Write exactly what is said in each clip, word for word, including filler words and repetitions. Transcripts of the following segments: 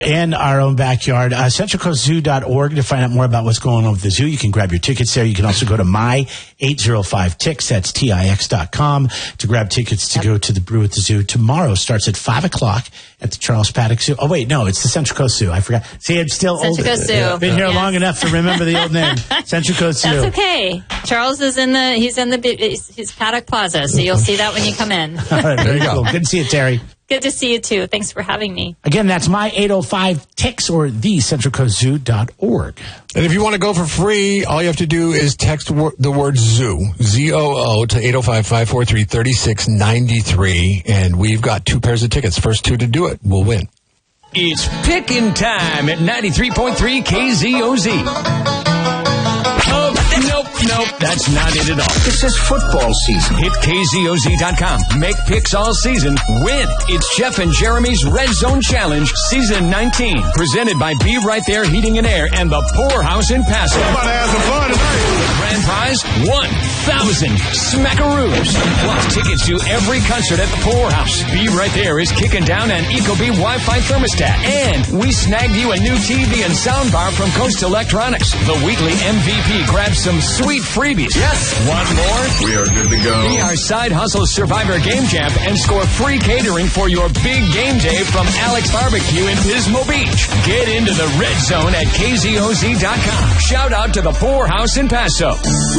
in our own backyard. Uh, central coast zoo dot org to find out more about what's going on with the zoo. You can grab your tickets there. You can also go to my eight oh five Tix, that's T I X dot com, to grab tickets to yep. go to the Brew at the Zoo. Tomorrow starts at five o'clock at the Charles Paddock Zoo. Oh, wait, no, it's the Central Coast Zoo. I forgot. See, I'm still old. Central Coast Zoo. Been here yes. long enough to remember the old name. Central Coast Zoo. That's okay. Charles is in the, he's in the, his Paddock Plaza, so you'll see that when you come in. All right, there you go. Good to see you, Terry. Good to see you, too. Thanks for having me. Again, that's my eight oh five Tix or the central coast zoo dot org. And if you want to go for free, all you have to do is text the word zoo, Z O O, to eight oh five, five four three, three six nine three. And we've got two pairs of tickets. First two to do it will win. It's pickin' time at ninety-three point three K Z O Z. Oh, nope, nope, that's not it at all. This is football season. Hit K Z O Z dot com. Make picks all season. Win. It's Jeff and Jeremy's Red Zone Challenge, Season nineteen. Presented by Be Right There Heating and Air and the Poorhouse in Paso. Everybody has some fun tonight. Grand prize, one thousand smackaroos. Plus tickets to every concert at the Poorhouse. Be Right There is kicking down an Ecobee Wi-Fi thermostat. And we snagged you a new T V and soundbar from Coast Electronics. The weekly M V P grabs some sweet freebies. Yes. One more. We are good to go. Be our Side Hustle Survivor Game Champ and score free catering for your big game day from Alex Barbecue in Pismo Beach. Get into the Red Zone at K Z O Z dot com. Shout out to the Poorhouse in Paso.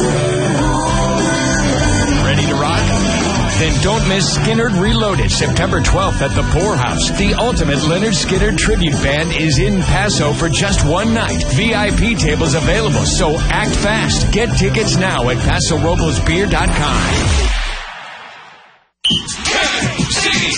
Ready to rock? Then don't miss Skynyrd Reloaded, September twelfth at the Poorhouse. The ultimate Lynyrd Skynyrd tribute band is in Paso for just one night. V I P tables available, so act fast. Get tickets now at Paso Robles Beer dot com. K Z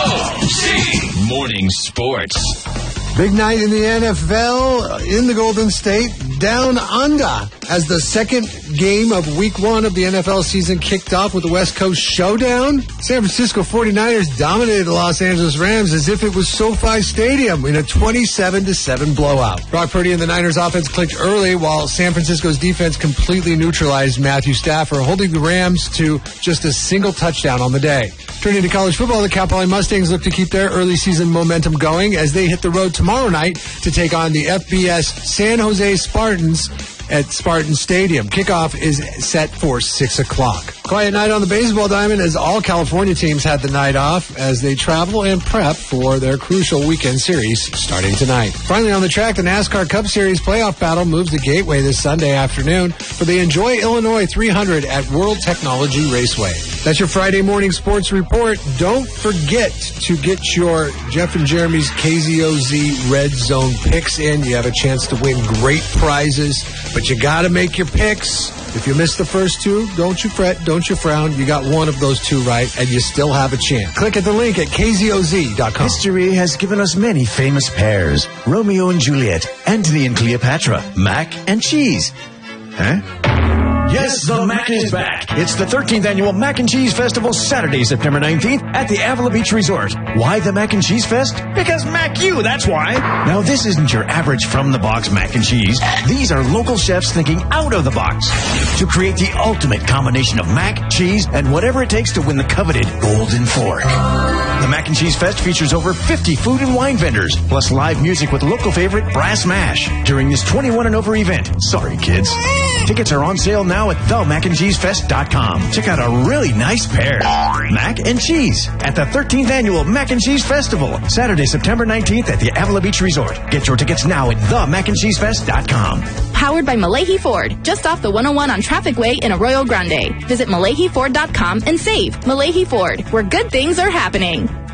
O Z Morning Sports. Big night in the N F L in the Golden State, down under, as the second game of week one of the N F L season kicked off with the West Coast Showdown. San Francisco forty-niners dominated the Los Angeles Rams as if it was SoFi Stadium in a twenty-seven to seven blowout. Brock Purdy and the Niners offense clicked early while San Francisco's defense completely neutralized Matthew Stafford, holding the Rams to just a single touchdown on the day. Turning to college football, the Cal Poly Mustangs look to keep their early season momentum going as they hit the road tomorrow night to take on the F B S San Jose Spartans at Spartan Stadium. Kickoff is set for six o'clock. Quiet night on the baseball diamond as all California teams had the night off as they travel and prep for their crucial weekend series starting tonight. Finally on the track, the NASCAR Cup Series playoff battle moves to Gateway this Sunday afternoon for the Enjoy Illinois three hundred at World Technology Raceway. That's your Friday morning sports report. Don't forget to get your Jeff and Jeremy's K Z O Z Red Zone picks in. You have a chance to win great prizes, but you got to make your picks. If you miss the first two, don't you fret, don't you frown. You got one of those two right, and you still have a chance. Click at the link at K Z O Z dot com. History has given us many famous pairs. Romeo and Juliet, Antony and Cleopatra, mac and cheese. Huh? Yes, the Mac is back. It's the thirteenth Annual Mac and Cheese Festival, Saturday, September nineteenth at the Avila Beach Resort. Why the Mac and Cheese Fest? Because Mac you, that's why. Now, this isn't your average from-the-box mac and cheese. These are local chefs thinking out of the box to create the ultimate combination of mac, cheese, and whatever it takes to win the coveted Golden Fork. The Mac and Cheese Fest features over fifty food and wine vendors, plus live music with local favorite Brass Mash during this twenty-one and over event. Sorry, kids. Tickets are on sale now at the mac and cheese fest dot com. Check out a really nice pair. Mac and cheese at the thirteenth Annual Mac and Cheese Festival, Saturday, September nineteenth at the Avila Beach Resort. Get your tickets now at the mac and cheese fest dot com. Powered by Malahi Ford, just off the one oh one on Traffic Way in Arroyo Grande. Visit Malahi Ford dot com and save. Malahi Ford, where good things are happening.